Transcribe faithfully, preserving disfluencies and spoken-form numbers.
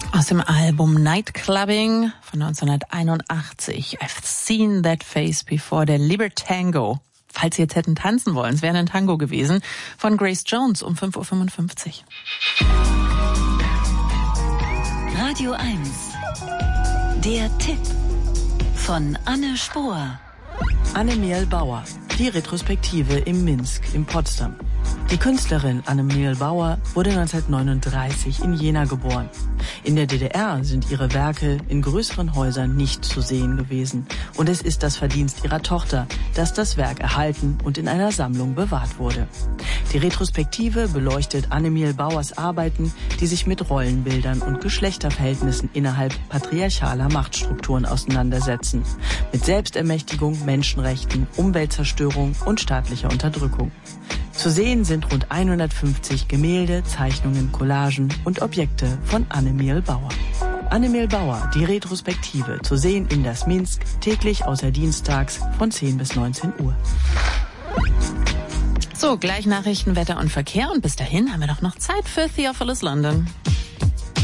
Aus dem Album Nightclubbing von neunzehnhunderteinundachtzig. I've seen that face before, der Libertango. Falls Sie jetzt hätten tanzen wollen, es wäre ein Tango gewesen, von Grace Jones um fünf Uhr fünfundfünfzig. Radio eins. Der Tipp von Anne Spohr. Annemiel Bauer, die Retrospektive im Minsk in Potsdam. Die Künstlerin Annemiel Bauer wurde neunzehnhundertneununddreißig in Jena geboren. In der D D R sind ihre Werke in größeren Häusern nicht zu sehen gewesen. Und es ist das Verdienst ihrer Tochter, dass das Werk erhalten und in einer Sammlung bewahrt wurde. Die Retrospektive beleuchtet Annemiel Bauers Arbeiten, die sich mit Rollenbildern und Geschlechterverhältnissen innerhalb patriarchaler Machtstrukturen auseinandersetzen. Mit Selbstermächtigung, Menschenrechten, Umweltzerstörung und staatlicher Unterdrückung. Zu sehen sind rund hundertfünfzig Gemälde, Zeichnungen, Collagen und Objekte von Annemiel Bauer. Annemiel Bauer, die Retrospektive, zu sehen in das Minsk, täglich außer dienstags von zehn bis neunzehn Uhr. So, gleich Nachrichten, Wetter und Verkehr. Und bis dahin haben wir doch noch Zeit für Theophilus London.